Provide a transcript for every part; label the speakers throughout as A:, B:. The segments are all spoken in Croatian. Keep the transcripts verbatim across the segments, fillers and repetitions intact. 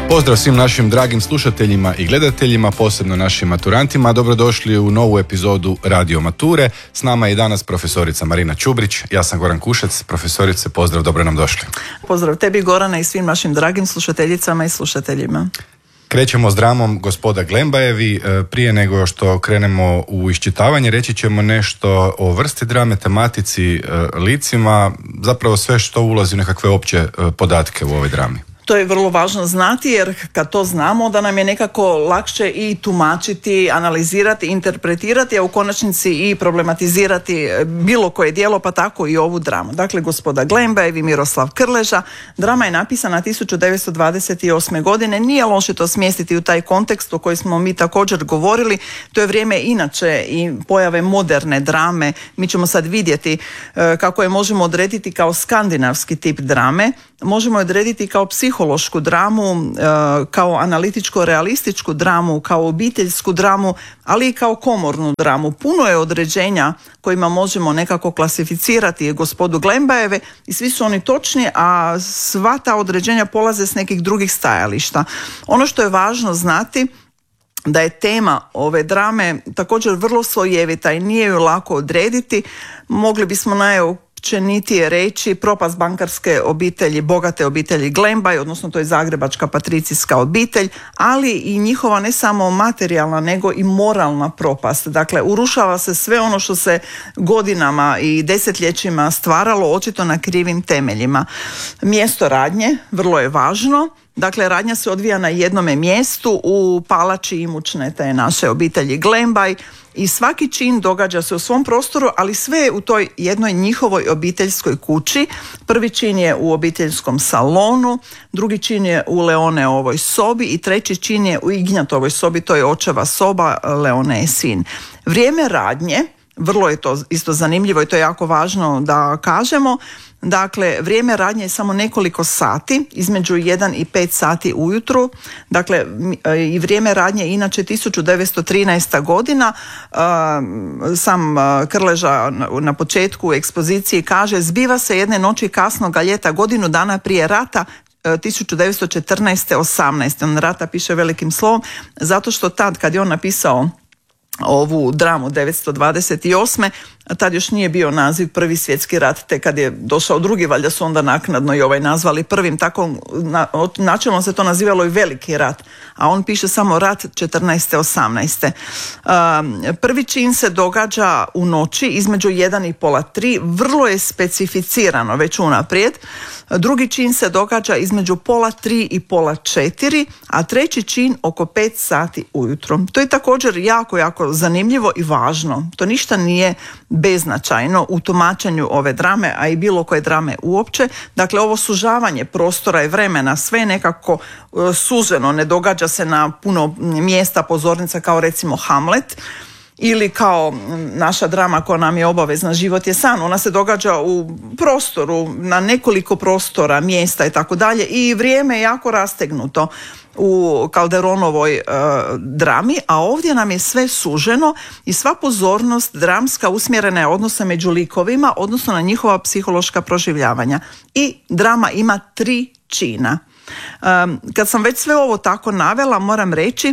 A: Pozdrav svim našim dragim slušateljima i gledateljima, posebno našim maturantima. Dobrodošli u novu epizodu Radio Mature. S nama je i danas profesorica Marina Čubrić. Ja sam Goran Kušec. Profesorice, pozdrav, dobro nam došli.
B: Pozdrav tebi, Gorana, i svim našim dragim slušateljicama i slušateljima.
A: Krećemo s dramom Gospoda Glembajevi. Prije nego što krenemo u iščitavanje, reći ćemo nešto o vrsti drame, tematici, licima, zapravo sve što ulazi u nekakve opće podatke u ovoj drami.
B: To je vrlo važno znati, jer kad to znamo, da nam je nekako lakše i tumačiti, analizirati, interpretirati, a u konačnici i problematizirati bilo koje djelo, pa tako i ovu dramu. Dakle, Gospoda Glembajevi, Miroslav Krleža. Drama je napisana tisuću devetsto dvadeset osme. godine. Nije loše to smjestiti u taj kontekst o kojem smo mi također govorili. To je vrijeme inače i pojave moderne drame. Mi ćemo sad vidjeti kako je možemo odrediti kao skandinavski tip drame. Možemo je odrediti kao psihološku dramu, kao analitičko-realističku dramu, kao obiteljsku dramu, ali i kao komornu dramu. Puno je određenja kojima možemo nekako klasificirati Gospodu Glembajeve i svi su oni točni, a sva ta određenja polaze s nekih drugih stajališta. Ono što je važno znati, da je tema ove drame također vrlo slojevita i nije ju lako odrediti. Mogli bismo najopćenitije reći propast bankarske obitelji, bogate obitelji Glembaj, odnosno to je zagrebačka patricijska obitelj, ali i njihova ne samo materijalna nego i moralna propast. Dakle, urušava se sve ono što se godinama i desetljećima stvaralo, očito na krivim temeljima. Mjesto radnje vrlo je važno. Dakle, radnja se odvija na jednome mjestu u palači imućne te naše obitelji Glembaj i svaki čin događa se u svom prostoru, ali sve je u toj jednoj njihovoj obiteljskoj kući. Prvi čin je u obiteljskom salonu, drugi čin je u Leoneovoj sobi i treći čin je u Ignjatovoj sobi, to je očeva soba, Leone je sin. Vrijeme radnje, vrlo je to isto zanimljivo i to je jako važno da kažemo. Dakle, vrijeme radnje je samo nekoliko sati, između jedan i pet sati ujutru. Dakle, i vrijeme radnje je inače tisuću devetsto trinaesta. godina. Sam Krleža na početku ekspozicije kaže: zbiva se jedne noći kasnoga ljeta godinu dana prije rata, tisuću devetsto četrnaeste. osamnaeste. On rata piše velikim slovom, zato što tad kad je on napisao ovu dramu devetsto dvadeset osme. tad još nije bio naziv Prvi svjetski rat, te kad je došao drugi, valjda su onda naknadno i ovaj nazvali prvim, tako na, načelno se to nazivalo i Veliki rat, a on piše samo rat četrnaeste. osamnaeste. Um, prvi čin se događa u noći između jedan i pola tri, vrlo je specificirano već unaprijed. Drugi čin se događa između pola tri i pola četiri, a treći čin oko pet sati ujutro. To je također jako, jako zanimljivo i važno. To ništa nije beznačajno u tumačenju ove drame, a i bilo koje drame uopće. Dakle, ovo sužavanje prostora i vremena, sve nekako uh, suženo, ne događa se na puno mjesta, pozornica kao recimo Hamlet, ili kao naša drama koja nam je obavezna, Život je san. Ona se događa u prostoru, na nekoliko prostora, mjesta i tako dalje, i vrijeme je jako rastegnuto u Calderonovoj e, drami, a ovdje nam je sve suženo i sva pozornost dramska usmjerena je odnose među likovima, odnosno na njihova psihološka proživljavanja. I drama ima tri čina. E, kad sam već sve ovo tako navela, moram reći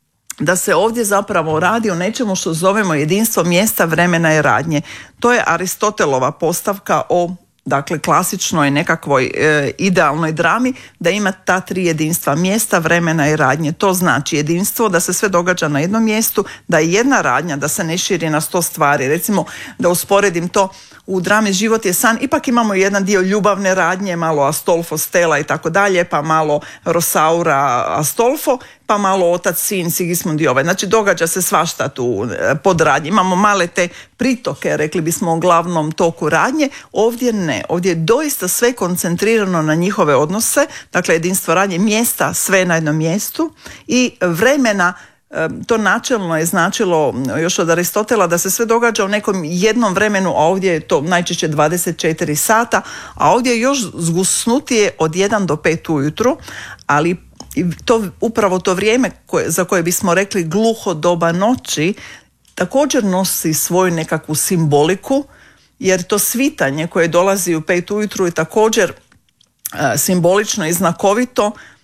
B: da se ovdje zapravo radi o nečemu što zovemo jedinstvo mjesta, vremena i radnje. To je Aristotelova postavka o, dakle, klasičnoj nekakvoj e, idealnoj drami, da ima ta tri jedinstva, mjesta, vremena i radnje. To znači jedinstvo, da se sve događa na jednom mjestu, da je jedna radnja, da se ne širi na sto stvari. Recimo, da usporedim to, u drami Život je san ipak imamo jedan dio ljubavne radnje, malo Astolfo, Stella i tako dalje, pa malo Rosaura, Astolfo, pa malo otac, sin, Sigismund i ovaj. Znači, događa se svašta tu pod radnje. Imamo male te pritoke, rekli bismo, o glavnom toku radnje. Ovdje ne. Ovdje je doista sve koncentrirano na njihove odnose, dakle jedinstvo radnje, mjesta, sve na jednom mjestu, i vremena. To načelno je značilo još od Aristotela da se sve događa u nekom jednom vremenu, a ovdje je to najčešće dvadeset četiri sata, a ovdje je još zgusnutije od jedan do pet ujutru, ali to, upravo to vrijeme koje, za koje bismo rekli gluho doba noći, također nosi svoju nekakvu simboliku, jer to svitanje koje dolazi u pet ujutru je također e, simbolično i znakovito,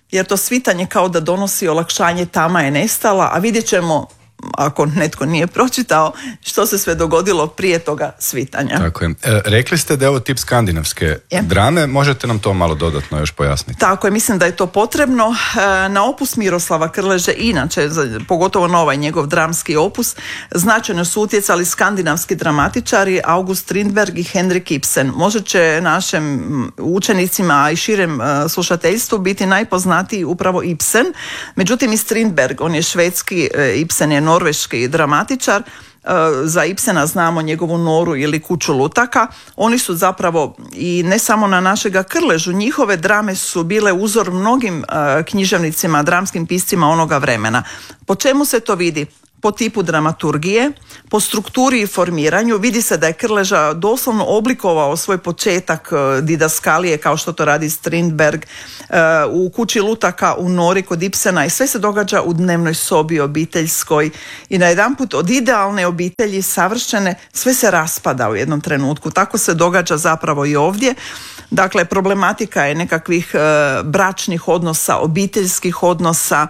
B: jer to svitanje kao da donosi olakšanje, tama je nestala, a vidjet ćemo, ako netko nije pročitao, što se sve dogodilo prije toga svitanja.
A: Tako je. E, rekli ste da je ovo tip skandinavske je. drame, možete nam to malo dodatno još pojasniti?
B: Tako je, mislim da je to potrebno. E, na opus Miroslava Krleže, inače, pogotovo na ovaj njegov dramski opus, značajno su utjecali skandinavski dramatičari August Strindberg i Henrik Ibsen. Možda će našim učenicima, a i širem e, slušateljstvu biti najpoznatiji upravo Ibsen. Međutim i Strindberg, on je švedski, e, Ibsen je norveški dramatičar. Za Ibsena znamo njegovu Noru ili Kuću lutaka. Oni su zapravo, i ne samo na našega Krležu, njihove drame su bile uzor mnogim književnicima, dramskim piscima onoga vremena. Po čemu se to vidi? Po tipu dramaturgije, po strukturi i formiranju. Vidi se da je Krleža doslovno oblikovao svoj početak didaskalije, kao što to radi Strindberg, u Kući lutaka, u Nori kod Ibsena, i sve se događa u dnevnoj sobi obiteljskoj, i najedanput od idealne obitelji savršene sve se raspada u jednom trenutku. Tako se događa zapravo i ovdje. Dakle, problematika je nekakvih bračnih odnosa, obiteljskih odnosa,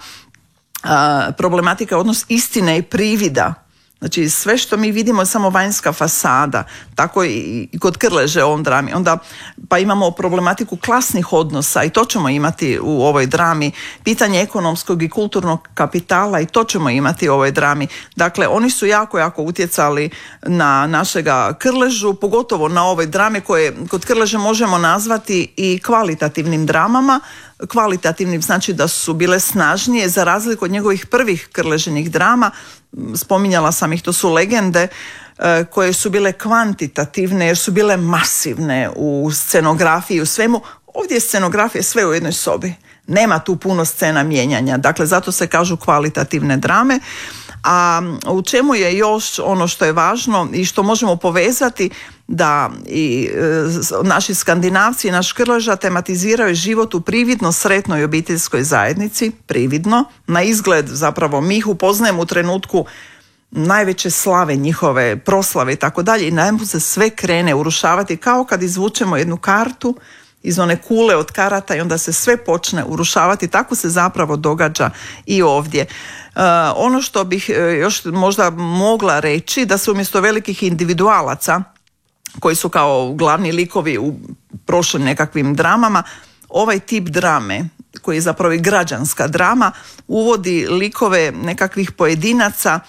B: Uh, problematika odnos istine i privida. Znači sve što mi vidimo je samo vanjska fasada. Tako i, i kod Krleže ovom drami. Onda pa imamo problematiku klasnih odnosa, i to ćemo imati u ovoj drami. Pitanje ekonomskog i kulturnog kapitala, i to ćemo imati u ovoj drami. Dakle, oni su jako, jako utjecali na našega Krležu, pogotovo na ovoj drame koje kod Krleže možemo nazvati i kvalitativnim dramama. Kvalitativnim znači da su bile snažnije, za razliku od njegovih prvih Krležinih drama. Spominjala sam ih, to su legende koje su bile kvantitativne jer su bile masivne u scenografiji, u svemu. Ovdje je scenografija sve u jednoj sobi. Nema tu puno scena mijenjanja. Dakle, zato se kažu kvalitativne drame. A u čemu je još ono što je važno i što možemo povezati, da i e, naši Skandinavci i naš Krleža tematiziraju život u prividno sretnoj obiteljskoj zajednici, prividno, na izgled zapravo mi ih upoznajemo u trenutku najveće slave njihove, proslave i tako dalje, i najednom se sve krene urušavati kao kad izvučemo jednu kartu iz one kule od karata i onda se sve počne urušavati. Tako se zapravo događa i ovdje. Uh, ono što bih još možda mogla reći, da se umjesto velikih individualaca koji su kao glavni likovi u prošlim nekakvim dramama, ovaj tip drame, koji je zapravo i građanska drama, uvodi likove nekakvih pojedinaca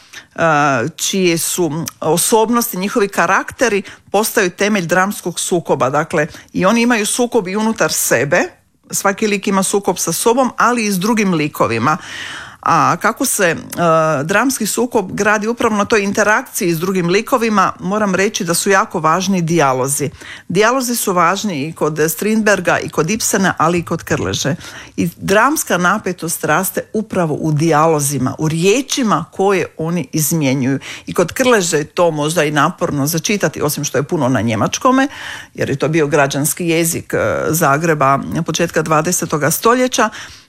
B: čije su osobnosti, njihovi karakteri postaju temelj dramskog sukoba. Dakle, i oni imaju sukob i unutar sebe, svaki lik ima sukob sa sobom, ali i s drugim likovima. A kako se uh, dramski sukob gradi upravo na toj interakciji s drugim likovima, moram reći da su jako važni dijalozi. Dijalozi su važni i kod Strindberga i kod Ibsena, ali i kod Krleže. I dramska napetost raste upravo u dijalozima, u riječima koje oni izmjenjuju. I kod Krleže je to možda i naporno začitati, osim što je puno na njemačkome, jer je to bio građanski jezik Zagreba početka dvadesetog stoljeća.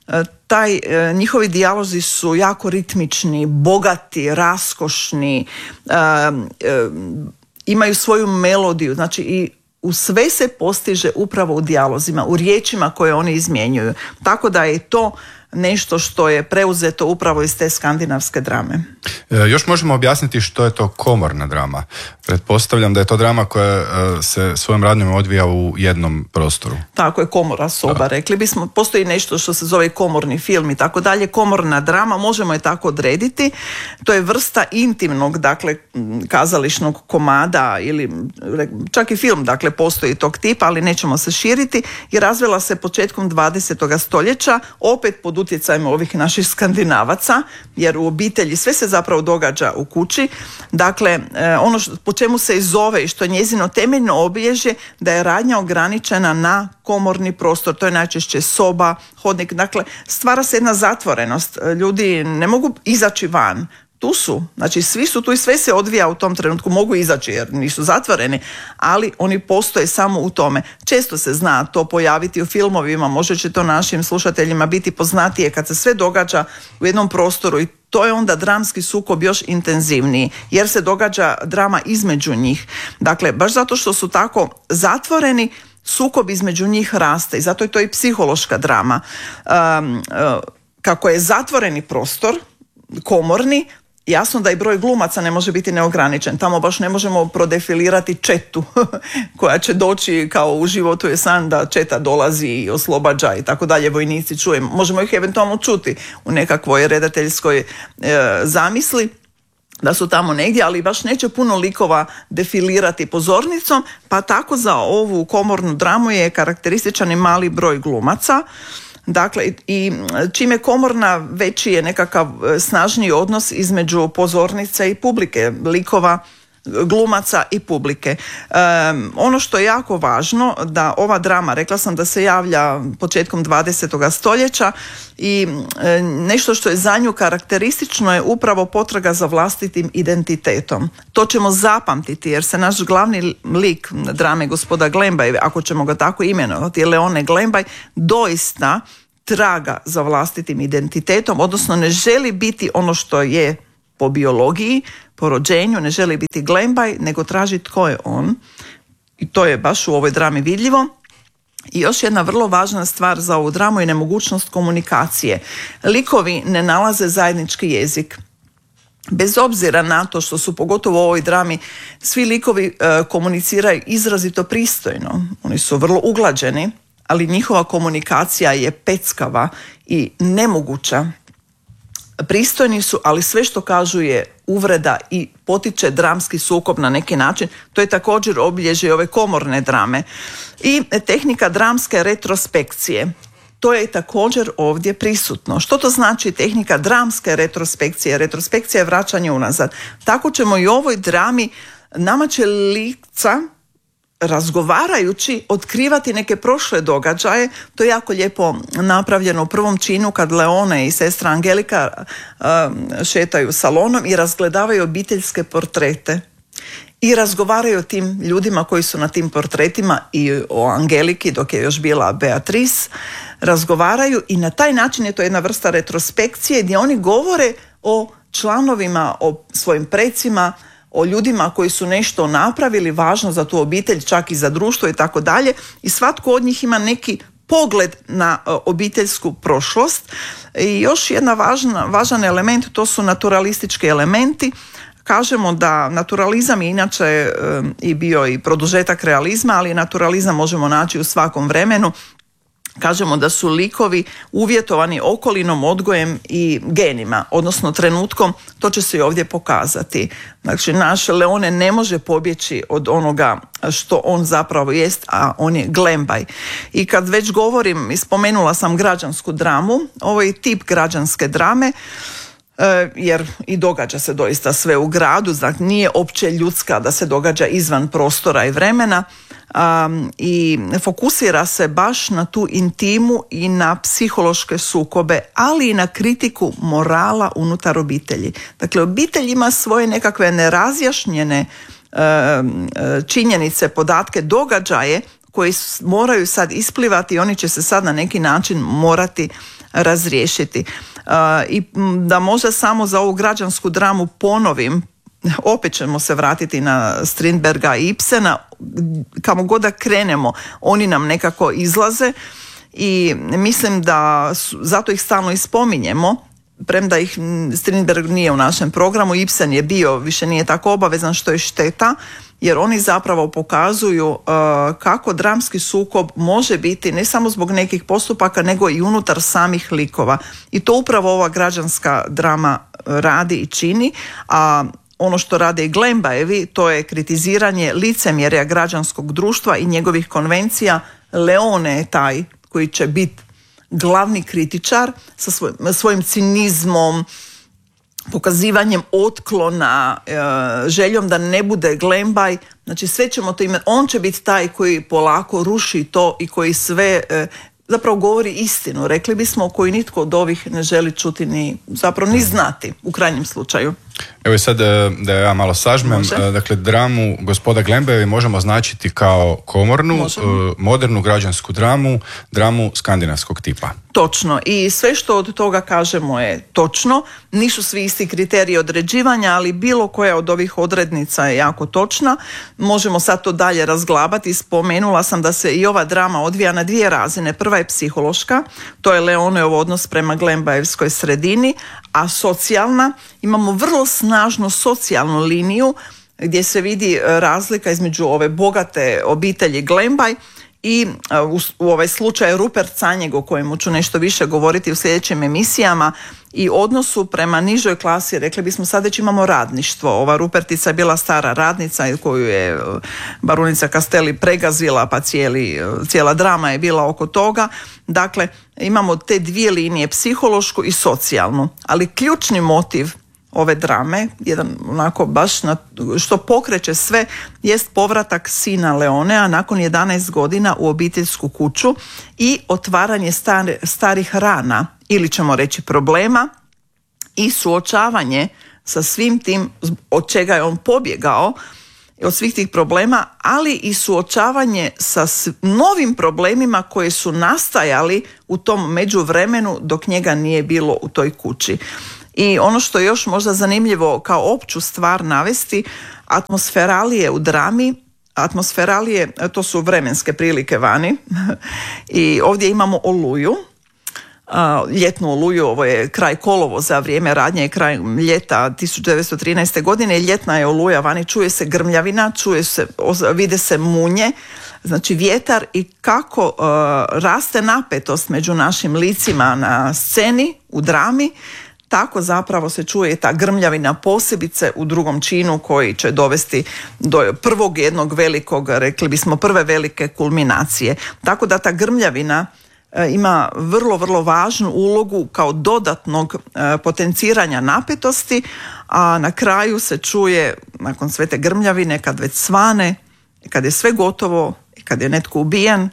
B: Taj, njihovi dijalozi su jako ritmični, bogati, raskošni, e, e, imaju svoju melodiju, znači i u sve se postiže upravo u dijalozima, u riječima koje oni izmjenjuju. Tako da je to nešto što je preuzeto upravo iz te skandinavske drame.
A: E, još možemo objasniti što je to komorna drama. Pretpostavljam da je to drama koja e, se svojom radnjom odvija u jednom prostoru.
B: Tako je, komora, soba, da. Rekli bismo. Postoji nešto što se zove komorni film i tako dalje. Komorna drama, možemo je tako odrediti. To je vrsta intimnog, dakle, kazališnog komada ili čak i film, dakle, postoji tog tipa, ali nećemo se širiti, i razvila se početkom dvadesetog stoljeća, opet pod utjecajem ovih naših Skandinavaca, jer u obitelji sve se zapravo događa u kući. Dakle, ono što, po čemu se i zove i što je njezino temeljno obilježje, da je radnja ograničena na komorni prostor. To je najčešće soba, hodnik. Dakle, stvara se jedna zatvorenost. Ljudi ne mogu izaći van. Tu su, znači svi su tu i sve se odvija u tom trenutku, mogu izaći jer nisu zatvoreni, ali oni postoje samo u tome. Često se zna to pojaviti u filmovima, možda će to našim slušateljima biti poznatije kad se sve događa u jednom prostoru, i to je onda dramski sukob još intenzivniji, jer se događa drama između njih. Dakle, baš zato što su tako zatvoreni, sukob između njih raste i zato je to i psihološka drama. Um, uh, kako je zatvoreni prostor, komorni, jasno da i broj glumaca ne može biti neograničen. Tamo baš ne možemo prodefilirati četu koja će doći kao u životu je san da četa dolazi i oslobađa i tako dalje, vojnici čujemo. Možemo ih eventualno čuti u nekakvoj redateljskoj e, zamisli da su tamo negdje, ali baš neće puno likova defilirati pozornicom, pa tako za ovu komornu dramu je karakterističan i mali broj glumaca. Dakle, i čim je komorna, veći je nekakav snažniji odnos između pozornice i publike, likova, glumaca i publike. Um, ono što je jako važno, da ova drama, rekla sam da se javlja početkom dvadesetog stoljeća i e, nešto što je za nju karakteristično je upravo potraga za vlastitim identitetom. To ćemo zapamtiti jer se naš glavni lik drame Gospoda Glembaj, ako ćemo ga tako imenovati, je Leone Glembaj, doista traga za vlastitim identitetom, odnosno ne želi biti ono što je po biologiji, po rođenju, ne želi biti Glembaj, nego traži tko je on. I to je baš u ovoj drami vidljivo. I još jedna vrlo važna stvar za ovu dramu je nemogućnost komunikacije. Likovi ne nalaze zajednički jezik. Bez obzira na to što su pogotovo u ovoj drami svi likovi e, komuniciraju izrazito pristojno. Oni su vrlo uglađeni, ali njihova komunikacija je peckava i nemoguća. Pristojni su, ali sve što kažu je uvreda i potiče dramski sukob na neki način. To je također obilježje ove komorne drame. I tehnika dramske retrospekcije. To je također ovdje prisutno. Što to znači tehnika dramske retrospekcije? Retrospekcija je vraćanje unazad. Tako ćemo i u ovoj drami, nama će lica razgovarajući otkrivati neke prošle događaje. To je jako lijepo napravljeno u prvom činu kad Leone i sestra Angelika uh, šetaju salonom i razgledavaju obiteljske portrete i razgovaraju o tim ljudima koji su na tim portretima i o Angeliki dok je još bila Beatrice, razgovaraju i na taj način je to jedna vrsta retrospekcije gdje oni govore o članovima, o svojim precima, o ljudima koji su nešto napravili važno za tu obitelj, čak i za društvo i tako dalje, i svatko od njih ima neki pogled na obiteljsku prošlost. I još jedna važna, važan element, to su naturalistički elementi. Kažemo da naturalizam je inače um, i bio i produžetak realizma, ali naturalizam možemo naći u svakom vremenu. Kažemo da su likovi uvjetovani okolinom, odgojem i genima, odnosno trenutkom, to će se i ovdje pokazati. Znači, naš Leone ne može pobjeći od onoga što on zapravo jest, a on je Glembaj. I kad već govorim, spomenula sam građansku dramu, ovo je tip građanske drame, jer i događa se doista sve u gradu, znači nije opće ljudska da se događa izvan prostora i vremena, um, i fokusira se baš na tu intimu i na psihološke sukobe, ali i na kritiku morala unutar obitelji. Dakle, obitelj ima svoje nekakve nerazjašnjene um, činjenice, podatke, događaje koji moraju sad isplivati i oni će se sad na neki način morati razriješiti. Uh, I da možda samo za ovu građansku dramu ponovim, opet ćemo se vratiti na Strindberga i Ibsena, kamo god da krenemo, oni nam nekako izlaze i mislim da su, zato ih stalno i spominjemo, premda ih Strindberg nije u našem programu, Ibsen je bio, više nije tako obavezan, što je šteta, jer oni zapravo pokazuju uh, kako dramski sukob može biti ne samo zbog nekih postupaka, nego i unutar samih likova. I to upravo ova građanska drama radi i čini, a ono što rade i Glembajevi, to je kritiziranje licemjerja građanskog društva i njegovih konvencija. Leone je taj koji će biti glavni kritičar sa svojim, svojim cinizmom, pokazivanjem otklona, e, željom da ne bude Glembaj. Znači sve ćemo to imati. On će biti taj koji polako ruši to i koji sve e, zapravo govori istinu. Rekli bismo, koji nitko od ovih ne želi čuti ni zapravo ni znati u krajnjem slučaju.
A: Evo i sad da ja malo sažmem, Može. dakle dramu Gospoda Glembajevi možemo označiti kao komornu, Možemo. modernu građansku dramu, dramu skandinavskog tipa.
B: Točno, i sve što od toga kažemo je točno, nisu svi isti kriteriji određivanja, ali bilo koja od ovih odrednica je jako točna. Možemo sad to dalje razglabati. Spomenula sam da se i ova drama odvija na dvije razine. Prva je psihološka, to je Leoneov odnos prema Glembajevskoj sredini, a socijalna, imamo vrlo snažnu socijalnu liniju gdje se vidi razlika između ove bogate obitelji Glembaj i u, u ovaj slučaj Rupert Canjeg, o kojemu ću nešto više govoriti u sljedećim emisijama, i odnosu prema nižoj klasi. Rekli bismo sad već imamo radništvo. Ova Rupertica je bila stara radnica koju je baronica Castelli pregazila, pa cijeli, cijela drama je bila oko toga. Dakle, imamo te dvije linije, psihološku i socijalnu, ali ključni motiv ove drame, jedan onako baš na, što pokreće sve, jest povratak sina Leonea nakon jedanaest godina u obiteljsku kuću i otvaranje star, starih rana, ili ćemo reći problema, i suočavanje sa svim tim od čega je on pobjegao, od svih tih problema, ali i suočavanje sa novim problemima koji su nastajali u tom međuvremenu dok njega nije bilo u toj kući. I ono što je još možda zanimljivo kao opću stvar navesti, atmosferalije u drami, atmosferalije, to su vremenske prilike vani, i ovdje imamo oluju, ljetnu oluju, ovo je kraj kolovoza, vrijeme radnje je kraj ljeta tisuću devetsto trinaeste. godine, ljetna je oluja vani, čuje se grmljavina, čuje se, vide se munje, znači vjetar, i kako uh, raste napetost među našim licima na sceni, u drami, tako zapravo se čuje ta grmljavina, posebice u drugom činu koji će dovesti do prvog jednog velikog, rekli bismo prve velike kulminacije. Tako da ta grmljavina e, ima vrlo, vrlo važnu ulogu kao dodatnog e, potenciranja napetosti, a na kraju se čuje, nakon sve te grmljavine, kad već svane, kad je sve gotovo, kad je netko ubijen,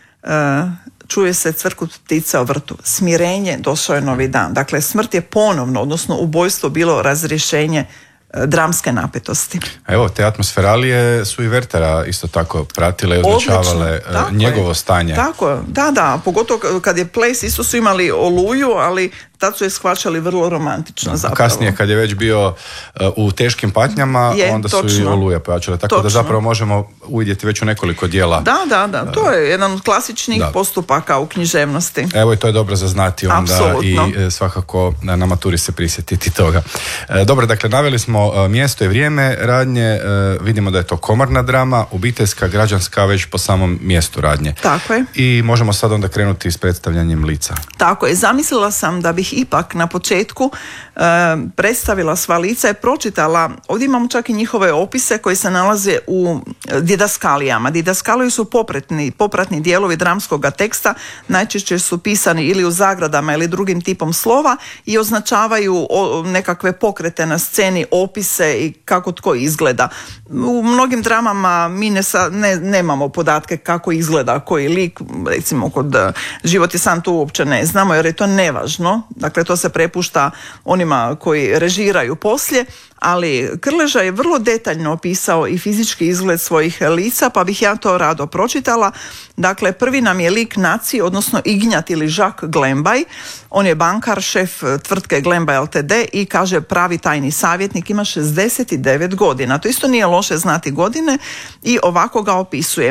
B: e, čuje se cvrkut ptica u vrtu. Smirenje, došao je novi dan. Dakle, smrt je ponovno, odnosno ubojstvo, bilo razrješenje dramske napetosti.
A: Evo, te atmosferalije su i Werthera isto tako pratile i označavale njegovo je. stanje.
B: Tako, da, da, pogotovo kad je ples, isto su imali oluju, ali tad su je shvaćali vrlo romantično da, zapravo.
A: Kasnije, kad je već bio uh, u teškim patnjama, je, onda točno. su i oluje pojačale. Tako točno. Da zapravo možemo uvidjeti već u nekoliko dijela.
B: Da, da, da. To je jedan od klasičnih da. postupaka u književnosti.
A: Evo, i to je dobro za znati onda. Apsolutno. I svakako na maturi se prisjetiti toga. E, dobro, dakle, naveli smo uh, mjesto i vrijeme radnje. Uh, vidimo da je to komorna drama, obiteljska, građanska, već po samom mjestu radnje.
B: Tako je.
A: I možemo sad onda krenuti s predstavljanjem lica.
B: Tako je. Zamislila sam da bih ipak na početku e, predstavila sva lica i pročitala, ovdje imamo čak i njihove opise koji se nalaze u didaskalijama. Didaskaliji su popratni, popratni dijelovi dramskog teksta, najčešće su pisani ili u zagradama ili drugim tipom slova i označavaju o, nekakve pokrete na sceni, opise i kako tko izgleda. U mnogim dramama mi ne, sa, ne, nemamo podatke kako izgleda koji lik, recimo kod Život je san tu uopće ne znamo jer je to nevažno. Dakle, to se prepušta onima koji režiraju poslije, ali Krleža je vrlo detaljno opisao i fizički izgled svojih lica, pa bih ja to rado pročitala. Dakle, prvi nam je lik Naci, odnosno Ignjat ili Jacques Glembaj. On je bankar, šef tvrtke Glembaj Ltd. I kaže pravi tajni savjetnik, ima šezdeset devet godina. To isto nije loše znati godine i ovako ga opisuje.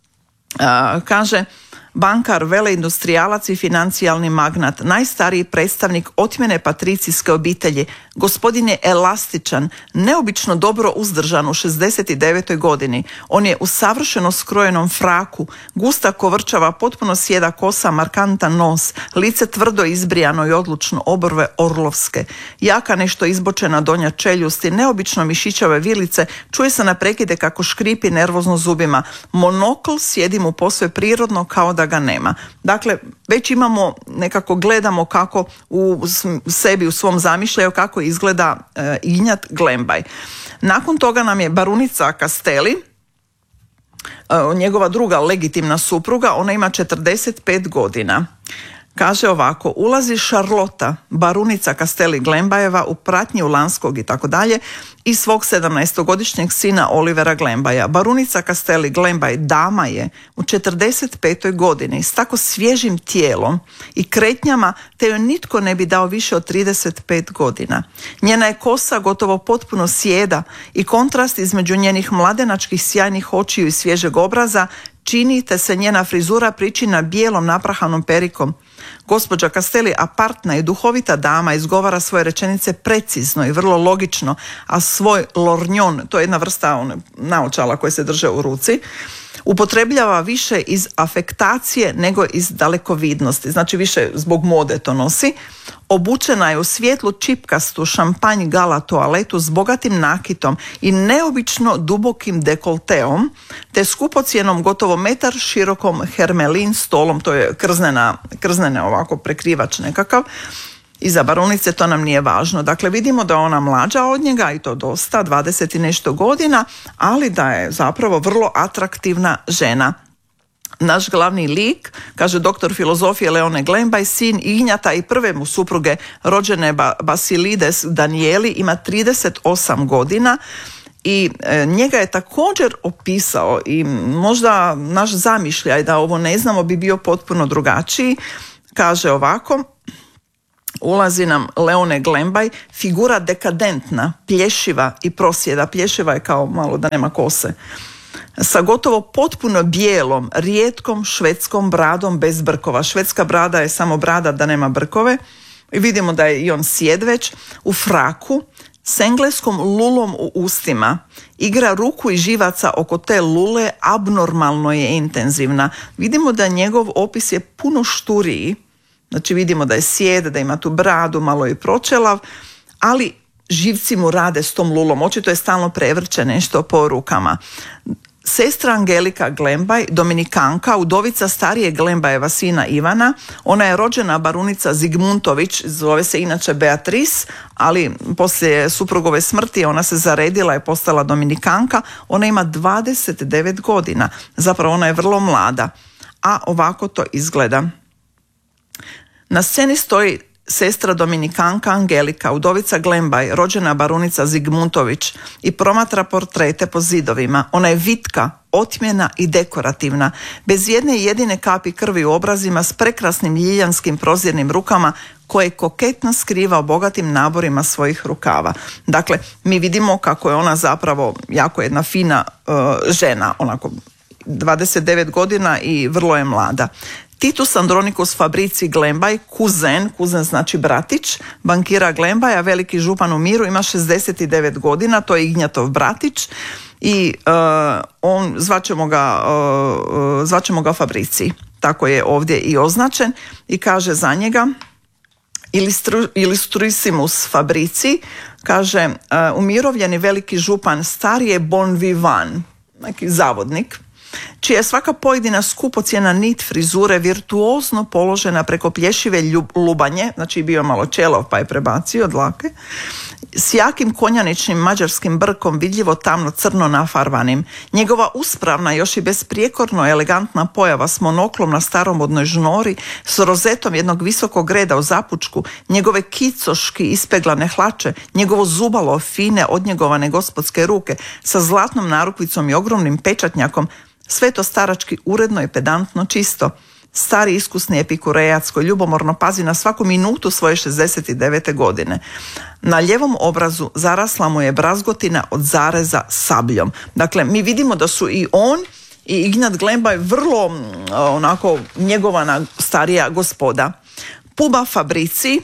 B: Uh, kaže... Bankar, veleindustrijalac i financijalni magnat, najstariji predstavnik otmjene patricijske obitelji, gospodin je elastičan, neobično dobro uzdržan u šezdeset devetoj godini. On je u savršeno skrojenom fraku, gusta kovrčava, potpuno sjeda kosa, markantan nos, lice tvrdo izbrijano i odlučno, obrve orlovske, jaka nešto izbočena donja čeljusti, neobično mišićave vilice, čuje se na prekide kako škripi nervozno zubima. Monokl sjedi mu posve prirodno kao da ga nema. Dakle, već imamo, nekako gledamo kako u sebi, u svom zamišljaju, kako izgleda e, Ignjat Glembaj. Nakon toga nam je baronica Castelli, e, njegova druga legitimna supruga, ona ima četrdeset pet godina. Kaže ovako, ulazi Šarlota, barunica Castelli Glembajeva u pratnji Ulanskog i tako dalje i svog sedamnaestogodišnjeg sina Olivera Glembaja. Barunica Castelli Glembaj dama je u četrdeset petoj godini s tako svježim tijelom i kretnjama te joj nitko ne bi dao više od trideset pet godina. Njena je kosa gotovo potpuno sjeda i kontrast između njenih mladenačkih sjajnih očiju i svježeg obraza čini te se njena frizura pričina bijelom naprahanom perikom. Gospođa Castelli, apartna i duhovita dama, izgovara svoje rečenice precizno i vrlo logično, a svoj lornjon, to je jedna vrsta one, naočala koje se drže u ruci, upotrebljava više iz afektacije nego iz dalekovidnosti, znači više zbog mode to nosi. Obučena je u svijetlu čipkastu šampanj gala toaletu s bogatim nakitom i neobično dubokim dekolteom, te skupocjenom gotovo metar širokom hermelin stolom, to je krznena, krznene ovako prekrivač nekakav. Iza barunice to nam nije važno. Dakle, vidimo da je ona mlađa od njega i to dosta, dvadeset i nešto godina, ali da je zapravo vrlo atraktivna žena. Naš glavni lik, kaže doktor filozofije Leone Glembaj, sin Ignjata i prve mu supruge rođene Basilides Danijeli, ima trideset osam godina i e, njega je također opisao i možda naš zamišljaj da ovo ne znamo bi bio potpuno drugačiji. Kaže ovako, ulazi nam Leone Glembaj, figura dekadentna, plješiva i prosjeda. Plješiva je kao malo da nema kose. Sa gotovo potpuno bijelom, rijetkom švedskom bradom bez brkova. Švedska brada je samo brada da nema brkove. I vidimo da je i on sjed već u fraku, s engleskom lulom u ustima. Igra ruku i živaca oko te lule abnormalno je intenzivna. Vidimo da njegov opis je puno šturiji. Znači vidimo da je sjed, da ima tu bradu, malo je pročelav, ali živci mu rade s tom lulom. Očito je stalno prevrće nešto po rukama. Sestra Angelika Glembaj, dominikanka, udovica starije Glembajeva sina Ivana. Ona je rođena barunica Zigmuntović, zove se inače Beatrice, ali poslije suprugove smrti ona se zaredila i postala dominikanka. Ona ima dvadeset devet godina, zapravo ona je vrlo mlada, a ovako to izgleda. Na sceni stoji sestra dominikanka Angelika, udovica Glembaj, rođena barunica Zigmuntović, i promatra portrete po zidovima. Ona je vitka, otmjena i dekorativna, bez jedne jedine kapi krvi u obrazima, s prekrasnim ljiljanskim prozirnim rukama koje koketno skriva u bogatim naborima svojih rukava. Dakle, mi vidimo kako je ona zapravo jako jedna fina uh, žena, onako dvadeset devet godina i vrlo je mlada. Titus Andronicus Fabrici Glembaj, kuzen, kuzen znači bratić, bankira Glembaja, veliki župan u miru, ima šezdeset devet godina, to je Ignjatov bratić i uh, on, zvaćemo ga, uh, zvaćemo ga Fabrici, tako je ovdje i označen, i kaže za njega Illustru, Illustrissimus Fabrici, kaže uh, umirovljeni veliki župan, star je bon vivant, neki zavodnik, čija je svaka pojedina skupocjena nit frizure virtuozno položena preko plješive ljub, lubanje, znači bio malo čelov pa je prebacio dlake, s jakim konjaničnim mađarskim brkom vidljivo tamno crno nafarvanim. Njegova uspravna, još i besprijekorno elegantna pojava s monoklom na staromodnoj žnori, s rozetom jednog visokog reda u zapučku, njegove kicoški ispeglane hlače, njegovo zubalo fine odnjegovane gospodske ruke sa zlatnom narukvicom i ogromnim pečatnjakom, sve to starački uredno i pedantno čisto. Stari iskusni epikurejac koji ljubomorno pazi na svaku minutu svoje šezdeset devete godine. Na ljevom obrazu zarasla mu je brazgotina od zareza sabljom. Dakle, mi vidimo da su i on i Ignjat Glembaj vrlo onako njegovana starija gospoda. Puba Fabrici,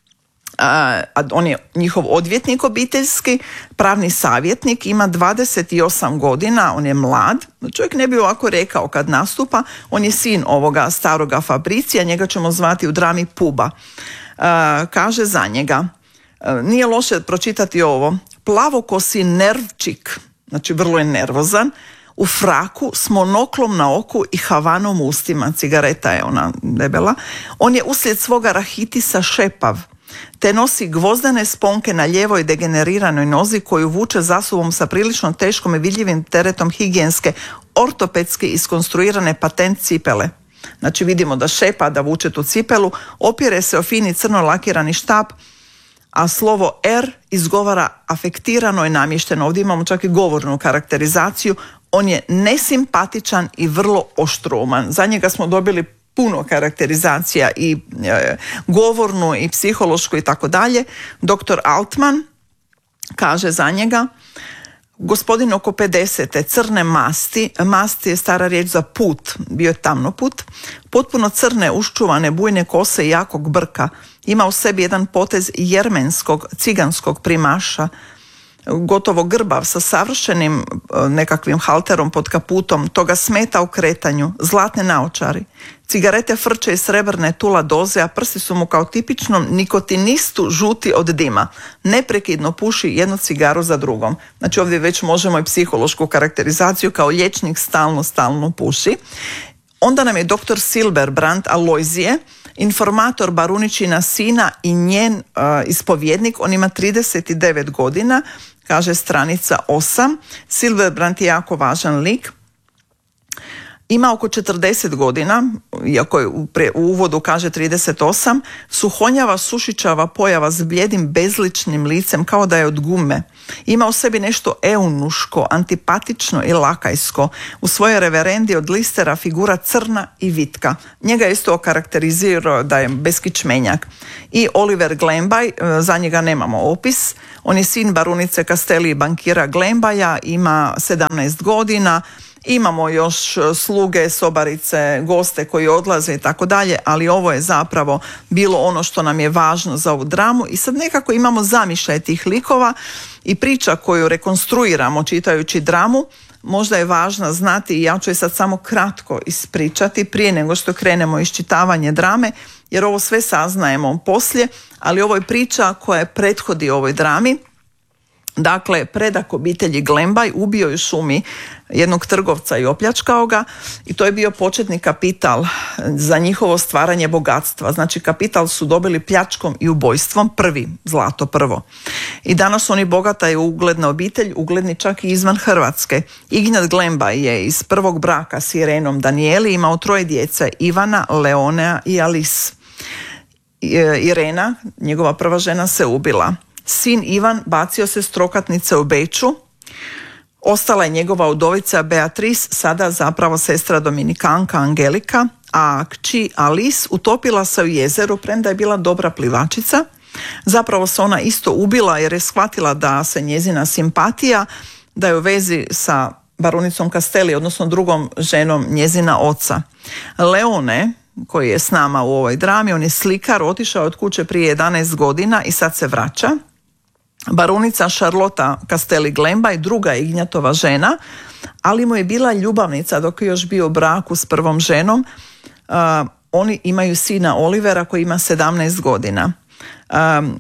B: a on je njihov odvjetnik obiteljski, pravni savjetnik, ima dvadeset osam godina, on je mlad, čovjek ne bi ovako rekao kad nastupa, on je sin ovoga staroga Fabricija, njega ćemo zvati u drami Puba. Kaže za njega, nije loše pročitati ovo, plavokosi nervčik, znači vrlo je nervozan, u fraku s monoklom na oku i havanom u ustima, cigareta je ona debela, on je uslijed svoga rahitisa šepav, te nosi gvozdene sponke na lijevoj degeneriranoj nozi koju vuče za sobom sa prilično teškom i vidljivim teretom higijenske, ortopedski iskonstruirane patent cipele. Znači vidimo da šepa, da vuče tu cipelu, opire se o fini crno lakirani štap, a slovo R izgovara afektirano i namješteno. Ovdje imamo čak i govornu karakterizaciju. On je nesimpatičan i vrlo oštrouman. Za njega smo dobili puno karakterizacija i e, govornu i psihološku i tako dalje. Doktor Altman kaže za njega: gospodin oko pedesete, crne masti, masti je stara riječ za put, bio je tamno put, potpuno crne, uščuvane, bujne kose i jakog brka, ima u sebi jedan potez jermenskog, ciganskog primaša, gotovo grbav, sa savršenim nekakvim halterom pod kaputom, to ga smeta u kretanju, zlatne naočari, cigarete frče i srebrne tula doze, a prsti su mu kao tipičnom nikotinistu žuti od dima. Neprekidno puši jednu cigaru za drugom. Znači ovdje već možemo i psihološku karakterizaciju, kao liječnik stalno, stalno puši. Onda nam je doktor Silberbrand Alojzije, informator Baruničina sina i njen uh, ispovjednik. On ima trideset devet godina, kaže stranica osam. Silberbrand je jako važan lik. Ima oko četrdeset godina, iako je u, pre, u uvodu kaže trideset osam, suhonjava, sušičava pojava s bljedim bezličnim licem kao da je od gume. Ima u sebi nešto eunuško, antipatično i lakajsko. U svojoj reverendi od listera figura crna i vitka. Njega je isto okarakterizirao da je beskičmenjak. I Oliver Glembaj, za njega nemamo opis. On je sin barunice Castelli i bankira Glembaja, ima sedamnaest godina. Imamo još sluge, sobarice, goste koji odlaze i tako dalje, ali ovo je zapravo bilo ono što nam je važno za ovu dramu i sad nekako imamo zamišljaj tih likova i priča koju rekonstruiramo čitajući dramu. Možda je važno znati i ja ću je sad samo kratko ispričati prije nego što krenemo iščitavanje drame, jer ovo sve saznajemo poslije, ali ovo je priča koja prethodi ovoj drami. Dakle, predak obitelji Glembaj ubio je u šumi jednog trgovca i opljačkao ga i to je bio početni kapital za njihovo stvaranje bogatstva. Znači kapital su dobili pljačkom i ubojstvom, prvi, zlato prvo. I danas oni bogata i ugledna obitelj, ugledni čak i izvan Hrvatske. Ignjat Glembaj je iz prvog braka s Irenom Danijeli imao troje djece, Ivana, Leonea i Alice. Irena, njegova prva žena, se ubila. Sin Ivan bacio se s trokatnice u Beču, ostala je njegova udovica Beatrice, sada zapravo sestra dominikanka Angelika, a kći Alice utopila se u jezeru, premda je bila dobra plivačica. Zapravo se ona isto ubila jer je shvatila da se njezina simpatija, da je u vezi sa baronicom Castelli, odnosno drugom ženom njezina oca. Leone, koji je s nama u ovoj drami, on je slikar, otišao od kuće prije jedanaest godina i sad se vraća. Baronica Charlotta Castelli Glembaj, druga Ignjatova žena, ali mu je bila ljubavnica dok je još bio u braku s prvom ženom. Uh, oni imaju sina Olivera koji ima sedamnaest godina. Um,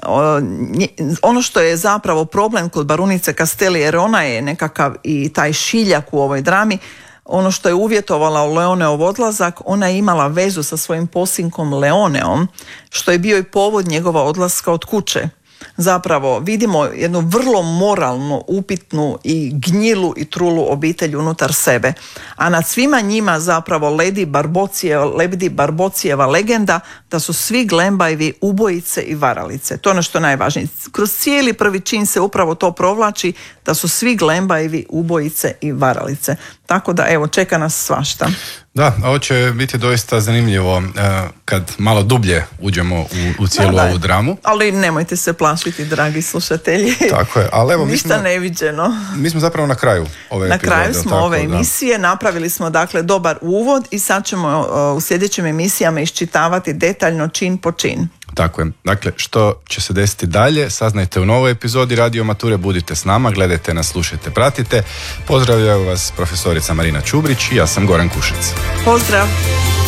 B: ono što je zapravo problem kod baronice Castelli, jer ona je nekakav i taj šiljak u ovoj drami, ono što je uvjetovala Leoneov odlazak, ona je imala vezu sa svojim posinkom Leoneom, što je bio i povod njegova odlaska od kuće. Zapravo vidimo jednu vrlo moralnu, upitnu i gnjilu i trulu obitelj unutar sebe. A nad svima njima zapravo ledi Barbocijeva, ledi Barbocijeva legenda da su svi Glembajevi ubojice i varalice. To je ono što je najvažnije. Kroz cijeli prvi čin se upravo to provlači, da su svi Glembajevi ubojice i varalice. Tako da evo, čeka nas svašta.
A: Da, ovo će biti doista zanimljivo uh, kad malo dublje uđemo u, u cijelu da, da. ovu dramu.
B: Ali nemojte se plašiti, dragi slušatelji.
A: Tako je, ali evo,
B: ništa
A: mi smo,
B: neviđeno.
A: Mi smo zapravo na kraju ove
B: na
A: epizode.
B: Na kraju smo
A: tako,
B: ove
A: da.
B: emisije, napravili smo dakle dobar uvod i sad ćemo uh, u sljedećim emisijama iščitavati detaljno čin po čin.
A: Tako je. Dakle, što će se desiti dalje, saznajte u novoj epizodi Radio Mature, budite s nama, gledajte nas, slušajte, pratite. Pozdravljaju vas profesorica Marina Čubrić i ja sam Goran Kušec.
B: Pozdrav!